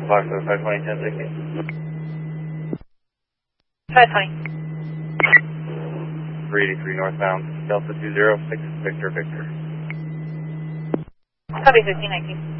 Foxtrot 520, 1060. 520. 383 northbound, Delta 206, Victor, Victor. Copy 1519.